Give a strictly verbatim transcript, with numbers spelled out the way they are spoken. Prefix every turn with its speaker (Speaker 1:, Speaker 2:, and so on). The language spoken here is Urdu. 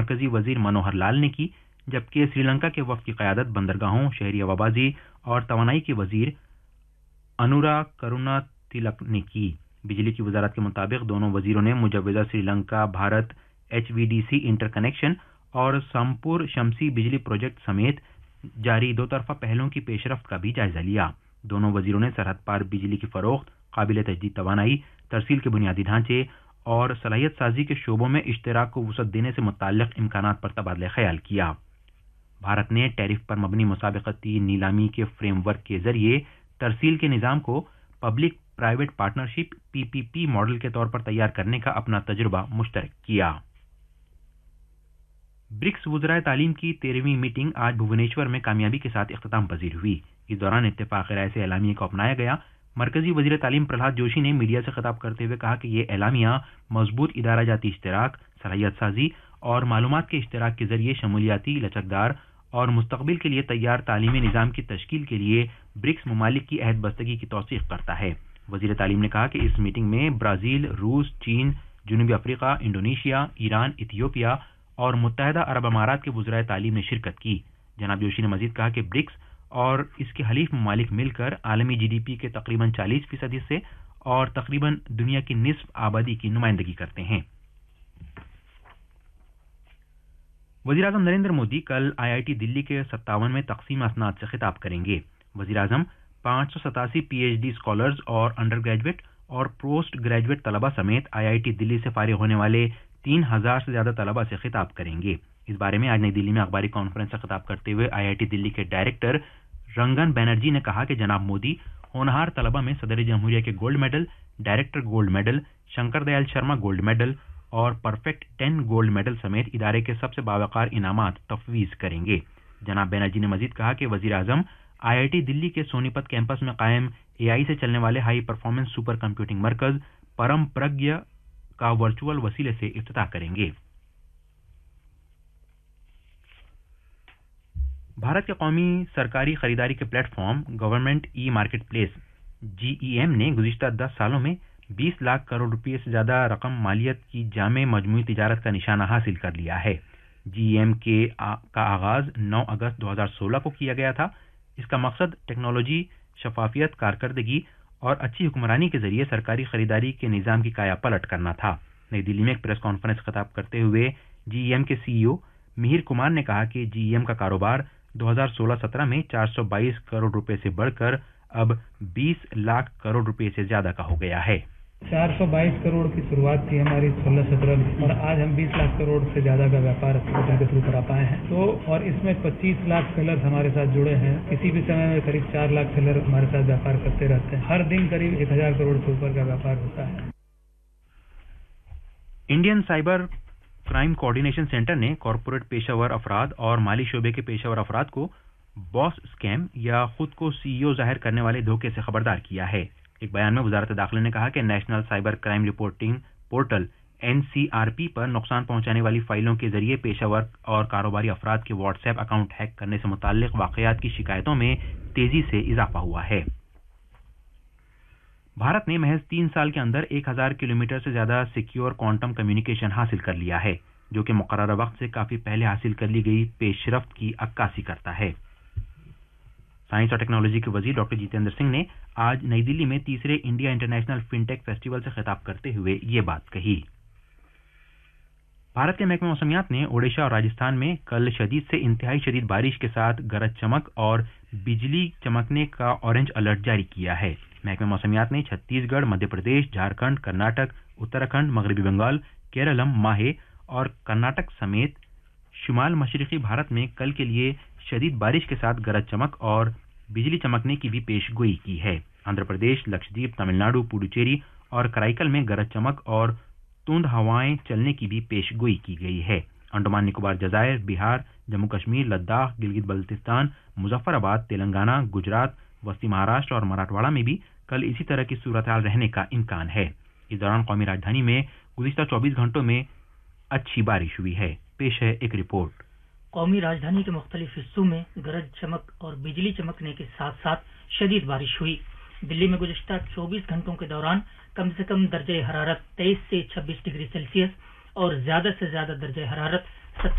Speaker 1: مرکزی وزیر منوہر لال نے کی، جبکہ سری لنکا کے وفد کی قیادت بندرگاہوں، شہری ہوابازی اور توانائی کے وزیر انورا کرونا تلک نے کی۔ بجلی کی وزارت کے مطابق دونوں وزیروں نے مجوزہ سری لنکا بھارت ایچ وی ڈی سی انٹر کنیکشن اور سمپور شمسی بجلی پروجیکٹ سمیت جاری دو طرفہ پہلوں کی پیش رفت کا بھی جائزہ لیا۔ دونوں وزیروں نے سرحد پار بجلی کی فروخت، قابل تجدید توانائی، ترسیل کے بنیادی ڈھانچے اور صلاحیت سازی کے شعبوں میں اشتراک کو وسعت دینے سے متعلق امکانات پر تبادلہ خیال کیا۔ بھارت نے ٹیرف پر مبنی مسابقتی نیلامی کے فریم ورک کے ذریعے ترسیل کے نظام کو پبلک پرائیویٹ پارٹنرشپ پی پی پی ماڈل کے طور پر تیار کرنے کا اپنا تجربہ مشترک کیا۔ برکس وزرائے تعلیم کی تیرہویں میٹنگ آج بھونیشور میں کامیابی کے ساتھ اختتام پذیر ہوئی۔ اس دوران اتفاق رائے سے اعلامیے کو اپنایا گیا۔ مرکزی وزیر تعلیم پرہلاد جوشی نے میڈیا سے خطاب کرتے ہوئے کہا کہ یہ اعلامیہ مضبوط ادارہ جاتی اشتراک، صلاحیت سازی اور معلومات کے اشتراک کے ذریعے شمولیاتی، لچکدار اور مستقبل کے لیے تیار تعلیمی نظام کی تشکیل کے لیے برکس ممالک کی عہد بستگی کی توثیق کرتا ہے۔ وزیر تعلیم نے کہا کہ اس میٹنگ میں برازیل، روس، چین، جنوبی افریقہ، انڈونیشیا، ایران، ایتھیوپیا اور متحدہ عرب امارات کے وزرائے تعلیم نے شرکت کی۔ جناب جوشی نے مزید کہا کہ برکس اور اس کے حلیف ممالک مل کر عالمی جی ڈی پی کے تقریباً چالیس فیصد حصے اور تقریباً دنیا کی نصف آبادی کی نمائندگی کرتے ہیں۔ وزیراعظم نریندر مودی کل آئی آئی ٹی دلی کے ستاون میں تقسیم اسناد سے خطاب کریں گے۔ وزیراعظم پانچ سو ستاسی پی ایچ ڈی اسکالرز اور انڈر گریجویٹ اور پوسٹ گریجویٹ طلبہ سمیت آئی آئی ٹی دلی سے فارغ ہونے والے تین ہزار سے زیادہ طلبہ سے خطاب کریں گے۔ اس بارے میں آج نئی دلی میں اخباری کانفرنس سے خطاب کرتے ہوئے آئی آئی ٹی دلی کے ڈائریکٹر رنگن بینرجی نے کہا کہ جناب مودی ہونہار طلبہ میں صدر جمہوریہ کے gold medal, director gold medal, Shankar Dayal Sharma gold medal اور پرفیکٹ ٹین گولڈ میڈل سمیت ادارے کے سب سے باوقار انعامات تفویض کریں گے۔ جناب بینرجی نے مزید کہا کہ وزیر اعظم آئی آئی ٹی دلی کے سونی پت کیمپس میں قائم اے آئی سے چلنے والے ہائی پرفارمنس سپر کمپیوٹنگ مرکز پرم پرگیہ کا ورچوئل وسیلے سے افتتاح کریں گے۔ بھارت کے قومی سرکاری خریداری کے پلیٹ فارم گورنمنٹ ای مارکیٹ پلیس جی ای ایم نے گزشتہ دس سالوں میں بیس لاکھ کروڑ روپے سے زیادہ رقم مالیت کی جامع مجموعی تجارت کا نشانہ حاصل کر لیا ہے۔ جی ای ایم کے کا آغاز نو اگست دو ہزار سولہ کو کیا گیا تھا۔ اس کا مقصد ٹیکنالوجی، شفافیت، کارکردگی اور اچھی حکمرانی کے ذریعے سرکاری خریداری کے نظام کی کایا پلٹ کرنا تھا۔ نئی دلی میں ایک پریس کانفرنس خطاب کرتے ہوئے جی ای ایم کے سی ای او مہر کمار نے کہا کہ جی ای ایم کا کاروبار دو ہزار سولہ سترہ میں چار سو بائیس کروڑ روپے سے بڑھ کر اب بیس لاکھ کروڑ روپے سے زیادہ کا ہو گیا ہے۔
Speaker 2: چار سو بائیس کروڑ کی شروعات تھی ہماری سولہ سترہ میں اور آج ہم بیس لاکھ کروڑ سے زیادہ کا ویاپار پورٹل کے تھرو کرا پائے ہیں تو اور اس میں پچیس لاکھ سیلر ہمارے ساتھ جڑے ہیں۔ کسی بھی سمے میں قریب چار لاکھ سیلر ہمارے ساتھ ویاپار کرتے رہتے ہیں۔ ہر دن قریب ایک ہزار کروڑ سے اوپر کا ویاپار ہوتا ہے۔
Speaker 1: Indian cyber crime coordination centre نے کارپوریٹ پیشہ ور افراد اور مالی شعبے کے پیشہ ور افراد کو باس اسکیم یا خود کو سی ای او ظاہر کرنے والے دھوکے سے خبردار کیا ہے۔ ایک بیان میں وزارت داخلہ نے کہا کہ national cyber crime reporting portal N C R P پر نقصان پہنچانے والی فائلوں کے ذریعے پیشہ ور اور کاروباری افراد کے واٹس ایپ اکاؤنٹ ہیک کرنے سے متعلق واقعات کی شکایتوں میں تیزی سے اضافہ ہوا ہے۔ بھارت نے محض تین سال کے اندر ایک ہزار کلومیٹر سے زیادہ سیکیور کوانٹم کمیونیکیشن حاصل کر لیا ہے، جو کہ مقررہ وقت سے کافی پہلے حاصل کر لی گئی پیش رفت کی عکاسی کرتا ہے۔ سائنس اور ٹیکنالوجی کے وزیر ڈاکٹر جتیندر سنگھ نے آج نئی دلی میں تیسرے انڈیا انٹرنیشنل فن ٹیک فیسٹیول سے خطاب کرتے ہوئے یہ بات کہی۔ بھارت کے محکمہ موسمیات نے اوڈیشہ اور راجستھان میں کل شدید سے انتہائی شدید بارش کے ساتھ گرج چمک اور بجلی چمکنے کا اورنج الرٹ جاری کیا ہے۔ محکمہ موسمیات نے چھتیس گڑھ، مدھیہ پردیش، جھارکھنڈ، کرناٹک، اتراکھنڈ، مغربی بنگال، کیرلم، ماہے اور کرناٹک سمیت شمال مشرقی بھارت میں کل کے لیے شدید بارش کے ساتھ گرج چمک اور بجلی چمکنے کی بھی پیش گوئی کی ہے۔ آندھرا پردیش، لکشدیپ، تمل ناڈو، پڈوچیری اور کرائی میں گرج چمک اور تند ہوائیں چلنے کی بھی پیش گوئی کی گئی ہے۔ انڈمان نکوبار جزائر، بہار، جموں کشمیر، لداخ، گلگت بلتستان، مظفر آباد، تلنگانہ، گجرات، وسطی مہاراشٹر اور مراٹھواڑہ میں بھی کل اسی طرح کی صورتحال رہنے کا امکان ہے۔ اس دوران قومی راجدھانی میں گزشتہ چوبیس گھنٹوں میں اچھی بارش ہوئی ہے۔ پیش ہے ایک رپورٹ۔
Speaker 3: قومی راجدھانی کے مختلف حصوں میں گرج چمک اور بجلی چمکنے کے ساتھ ساتھ شدید بارش ہوئی۔ دلی میں گزشتہ چوبیس گھنٹوں کے دوران کم سے کم درجہ حرارت تیئیس سے چھبیس ڈگری سیلسیس اور زیادہ سے زیادہ درجہ حرارت